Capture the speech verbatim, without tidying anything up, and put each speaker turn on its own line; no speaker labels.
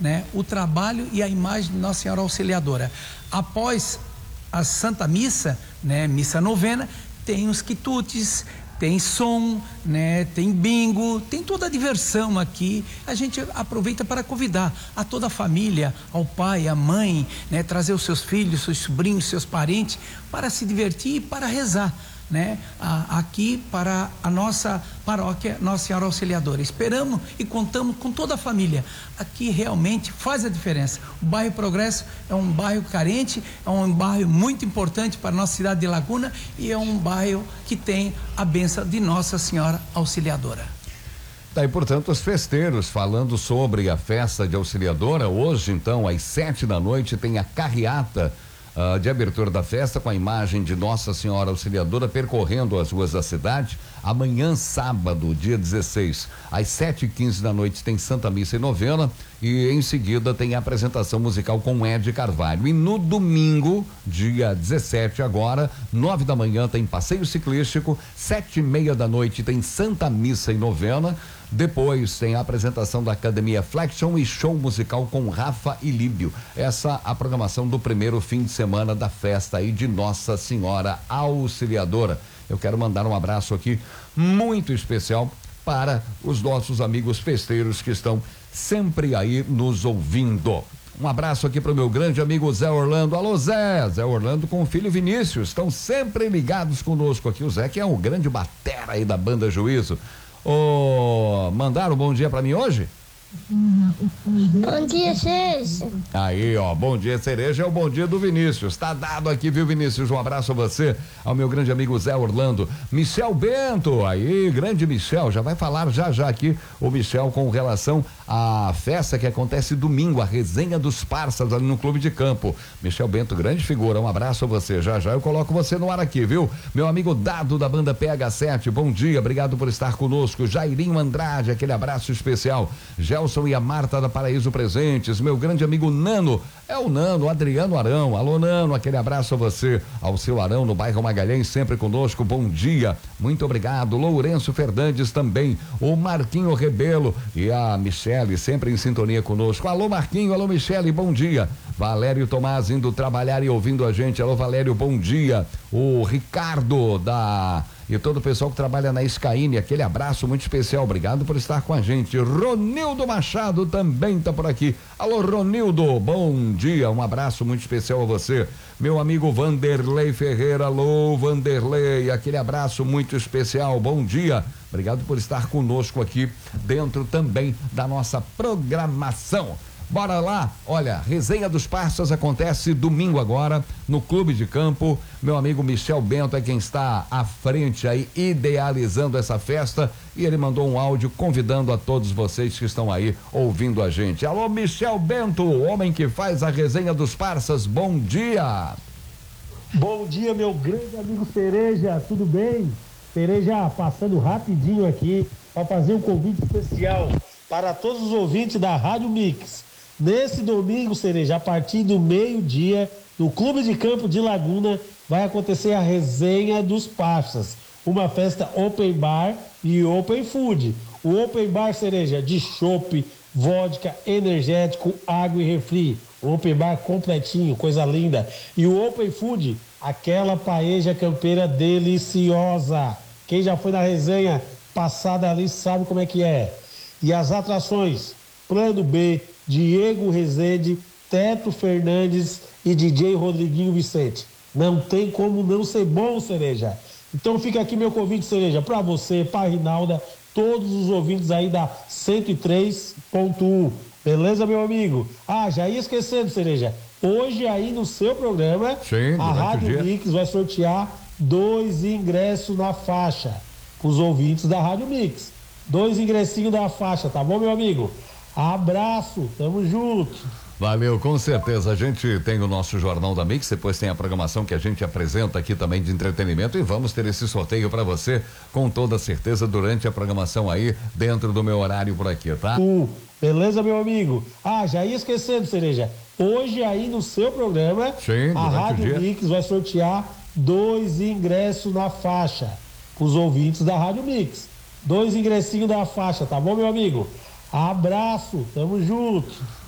né, o trabalho e a imagem de Nossa Senhora Auxiliadora. Após a Santa Missa, né, missa novena, tem os quitutes, tem som, né, tem bingo, tem toda a diversão aqui. A gente aproveita para convidar a toda a família, ao pai, à mãe, né, trazer os seus filhos, seus sobrinhos, seus parentes, para se divertir e para rezar, né, a, aqui para a nossa paróquia Nossa Senhora Auxiliadora. Esperamos e contamos com toda a família. Aqui realmente faz a diferença. O bairro Progresso é um bairro carente, é um bairro muito importante para a nossa cidade de Laguna e é um bairro que tem a bênção de Nossa Senhora Auxiliadora.
Daí, portanto, os festeiros falando sobre a festa de Auxiliadora. Hoje, então, às sete da noite, tem a carreata Uh, de abertura da festa com a imagem de Nossa Senhora Auxiliadora percorrendo as ruas da cidade. Amanhã, sábado, dia dezesseis, às sete e quinze da noite, tem Santa Missa e Novena e em seguida tem a apresentação musical com Ed Carvalho. E no domingo, dia dezessete, agora, nove da manhã, tem passeio ciclístico, sete e meia da noite tem Santa Missa e Novena. Depois tem a apresentação da Academia Flexion e show musical com Rafa e Líbio. Essa a programação do primeiro fim de semana da festa aí de Nossa Senhora Auxiliadora. Eu quero mandar um abraço aqui muito especial para os nossos amigos festeiros que estão sempre aí nos ouvindo. Um abraço aqui para o meu grande amigo Zé Orlando. Alô, Zé! Zé Orlando com o filho Vinícius. Estão sempre ligados conosco aqui. O Zé que é um grande batera aí da Banda Juízo. Oh, mandaram um bom dia pra mim hoje?
Bom dia, Cereja.
Aí, ó, bom dia, Cereja, é o bom dia do Vinícius. Tá dado aqui, viu, Vinícius? Um abraço a você, ao meu grande amigo Zé Orlando. Michel Bento, aí, grande Michel, já vai falar já já aqui o Michel com relação à festa que acontece domingo, a resenha dos parças ali no Clube de Campo. Michel Bento, grande figura, um abraço a você. Já já eu coloco você no ar aqui, viu? Meu amigo Dado da banda P H sete, bom dia, obrigado por estar conosco. Jairinho Andrade, aquele abraço especial. Gelson e a Marta da Paraíso Presentes, meu grande amigo Nano, é o Nano, Adriano Arão. Alô, Nano, aquele abraço a você. Ao seu Arão, no bairro Magalhães, sempre conosco, bom dia, muito obrigado. Lourenço Fernandes também, o Marquinho Rebelo e a Michele, sempre em sintonia conosco. Alô, Marquinho, alô, Michele, bom dia. Valério Tomás indo trabalhar e ouvindo a gente. Alô, Valério, bom dia. O Ricardo da... e todo o pessoal que trabalha na Skyne, aquele abraço muito especial, obrigado por estar com a gente. Ronildo Machado também está por aqui. Alô, Ronildo, bom dia, um abraço muito especial a você. Meu amigo Vanderlei Ferreira, alô, Vanderlei, aquele abraço muito especial, bom dia. Obrigado por estar conosco aqui dentro também da nossa programação. Bora lá, olha, resenha dos parças acontece domingo agora no Clube de Campo. Meu amigo Michel Bento é quem está à frente aí idealizando essa festa e ele mandou um áudio convidando a todos vocês que estão aí ouvindo a gente. Alô, Michel Bento, o homem que faz a resenha dos parças, bom dia.
Bom dia, meu grande amigo Cereja, tudo bem? Cereja passando rapidinho aqui para fazer um convite especial para todos os ouvintes da Rádio Mix. Nesse domingo, Cereja, a partir do meio-dia, no Clube de Campo de Laguna, vai acontecer a resenha dos parças. Uma festa open bar e open food. O open bar, Cereja, de chopp, vodka, energético, água e refri. O open bar completinho, coisa linda. E o open food, aquela paeja campeira deliciosa. Quem já foi na resenha passada ali sabe como é que é. E as atrações, Plano B, Diego Rezende, Teto Fernandes e D J Rodriguinho Vicente. Não tem como não ser bom, Cereja. Então fica aqui meu convite, Cereja, para você, para Rinalda, todos os ouvintes aí da cento e três ponto um. Beleza, meu amigo? Ah, já ia esquecendo, Cereja. Hoje aí no seu programa,
Sim,
a Rádio Mix vai sortear dois ingressos na faixa para os ouvintes da Rádio Mix. Dois ingressinhos da faixa, tá bom, meu amigo? Abraço, tamo junto.
Valeu, com certeza. A gente tem o nosso Jornal da Mix, depois tem a programação que a gente apresenta aqui também de entretenimento e vamos ter esse sorteio para você com toda certeza durante a programação aí, dentro do meu horário por aqui, tá?
Uh, beleza, meu amigo? Ah, já ia esquecendo, Cereja. Hoje aí no seu programa,
Sim,
a Rádio Mix vai sortear dois ingressos na faixa para os ouvintes da Rádio Mix. Dois ingressinhos da faixa, tá bom, meu amigo? Abraço, tamo junto.